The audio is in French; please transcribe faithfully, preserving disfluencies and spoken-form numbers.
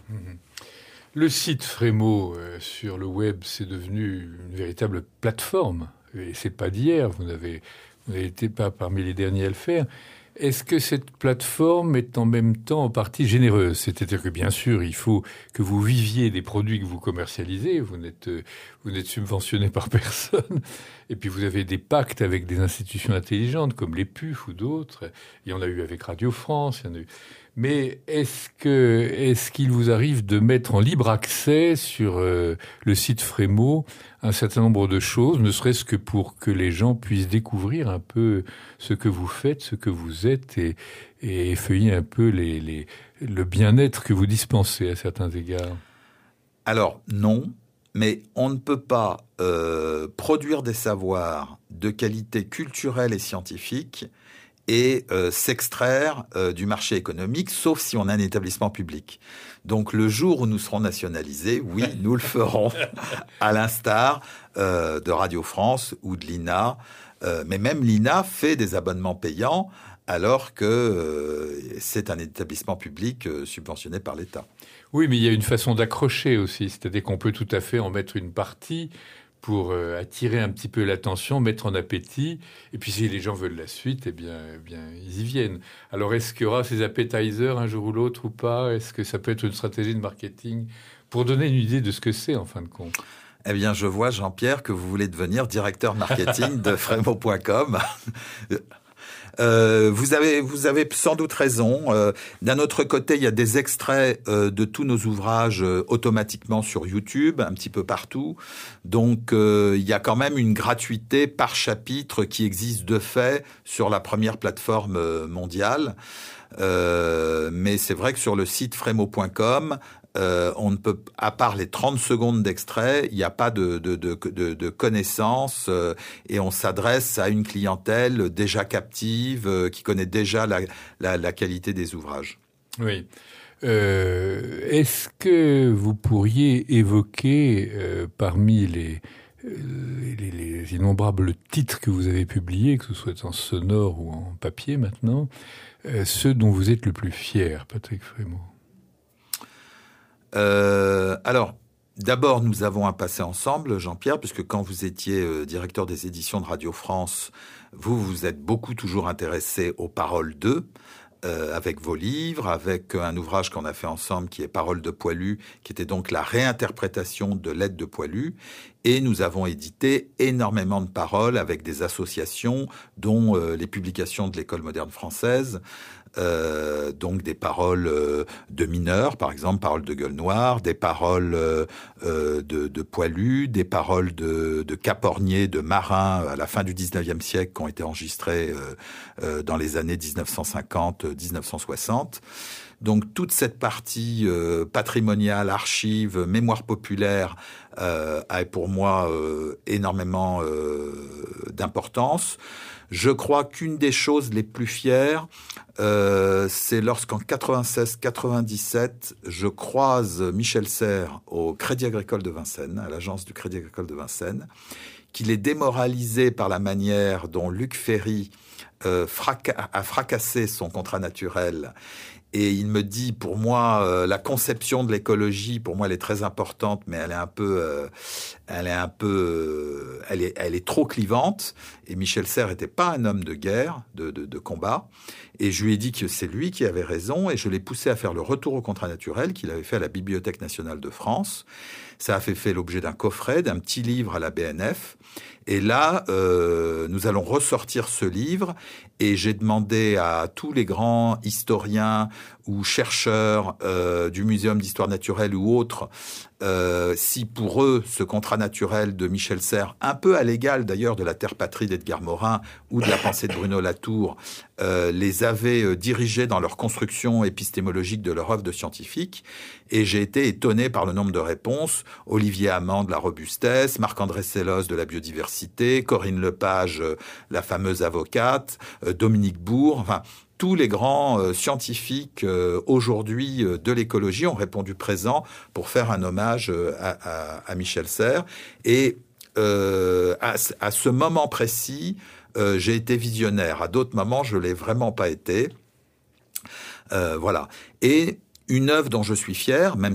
Le site Frémo euh, sur le web, c'est devenu une véritable plateforme. Et c'est pas d'hier, vous n'avez, vous n'avez été pas parmi les derniers à le faire. Est-ce que cette plateforme est en même temps en partie généreuse ? C'est-à-dire que bien sûr, il faut que vous viviez des produits que vous commercialisez. Vous n'êtes, vous n'êtes subventionné par personne. Et puis vous avez des pactes avec des institutions intelligentes comme les P U F ou d'autres. Il y en a eu avec Radio France. Il y en a eu. Mais est-ce que, est-ce qu'il vous arrive de mettre en libre accès sur euh, le site Frémo un certain nombre de choses, ne serait-ce que pour que les gens puissent découvrir un peu ce que vous faites, ce que vous êtes et, et effeuiller un peu les, les, le bien-être que vous dispensez à certains égards? Alors, non, mais on ne peut pas euh, produire des savoirs de qualité culturelle et scientifique et euh, s'extraire euh, du marché économique, sauf si on a un établissement public. Donc le jour où nous serons nationalisés, oui, nous le ferons, à l'instar euh, de Radio France ou de l'I N A. Euh, mais même l'I N A fait des abonnements payants alors que euh, c'est un établissement public euh, subventionné par l'État. Oui, mais il y a une façon d'accrocher aussi, c'est-à-dire qu'on peut tout à fait en mettre une partie pour euh, attirer un petit peu l'attention, mettre en appétit. Et puis si les gens veulent la suite, eh bien, eh bien ils y viennent. Alors est-ce qu'il y aura ces appetizers un jour ou l'autre ou pas ? Est-ce que ça peut être une stratégie de marketing pour donner une idée de ce que c'est en fin de compte ? Eh bien, je vois, Jean-Pierre, que vous voulez devenir directeur marketing de Frémo point com. Euh, vous avez vous avez sans doute raison. Euh, d'un autre côté, il y a des extraits euh, de tous nos ouvrages euh, automatiquement sur YouTube, un petit peu partout. Donc, euh, il y a quand même une gratuité par chapitre qui existe de fait sur la première plateforme euh, mondiale. Euh, mais c'est vrai que sur le site Frémo point com, Euh, on ne peut, à part les trente secondes d'extrait, il n'y a pas de, de, de, de, de connaissances euh, et on s'adresse à une clientèle déjà captive, euh, qui connaît déjà la, la, la qualité des ouvrages. Oui. Euh, est-ce que vous pourriez évoquer euh, parmi les, les, les innombrables titres que vous avez publiés, que ce soit en sonore ou en papier maintenant, euh, ceux dont vous êtes le plus fier, Patrick Frémo ? Euh, alors, d'abord, nous avons un passé ensemble, Jean-Pierre, puisque quand vous étiez euh, directeur des éditions de Radio France, vous vous êtes beaucoup toujours intéressé aux paroles d'eux, euh, avec vos livres, avec un ouvrage qu'on a fait ensemble qui est Paroles de Poilu, qui était donc la réinterprétation de Lettres de Poilu. Et nous avons édité énormément de paroles avec des associations, dont euh, les publications de l'École moderne française, Euh, donc des paroles euh, de mineurs, par exemple, paroles de gueule noire, des paroles euh, euh, de, de poilus, des paroles de, de caporniers, de marins à la fin du dix-neuvième siècle qui ont été enregistrées euh, euh, dans les années dix-neuf cent cinquante à dix-neuf cent soixante. Donc toute cette partie euh, patrimoniale, archives, mémoire populaire euh, a pour moi euh, énormément euh, d'importance. Je crois qu'une des choses les plus fières, euh, c'est lorsqu'en quatre-vingt-seize quatre-vingt-dix-sept, je croise Michel Serres au Crédit Agricole de Vincennes, à l'agence du Crédit Agricole de Vincennes, qu'il est démoralisé par la manière dont Luc Ferry euh, fraca- a fracassé son contrat naturel. Et il me dit, pour moi, euh, la conception de l'écologie, pour moi, elle est très importante, mais elle est un peu, euh, elle est un peu, euh, elle est, elle est trop clivante. Et Michel Serres n'était pas un homme de guerre, de, de, de combat. Et je lui ai dit que c'est lui qui avait raison, et je l'ai poussé à faire le retour au contrat naturel qu'il avait fait à la Bibliothèque nationale de France. Ça a fait, fait l'objet d'un coffret, d'un petit livre à la B N F. Et là, euh, nous allons ressortir ce livre et j'ai demandé à tous les grands historiens ou chercheurs euh, du Muséum d'histoire naturelle ou autres, euh, si pour eux, ce contrat naturel de Michel Serres, un peu à l'égal d'ailleurs de la Terre patrie d'Edgar Morin ou de la pensée de Bruno Latour, euh, les avait euh, dirigés dans leur construction épistémologique de leur œuvre de scientifique. Et j'ai été étonné par le nombre de réponses. Olivier Amand de la robustesse, Marc-André Sellos de la biodiversité, Corinne Lepage, euh, la fameuse avocate, euh, Dominique Bourg, enfin, tous les grands euh, scientifiques euh, aujourd'hui euh, de l'écologie ont répondu présent pour faire un hommage euh, à, à, à Michel Serres. Et euh, à, à ce moment précis, euh, j'ai été visionnaire. À d'autres moments, je l'ai vraiment pas été. Euh, voilà. Et une œuvre dont je suis fier, même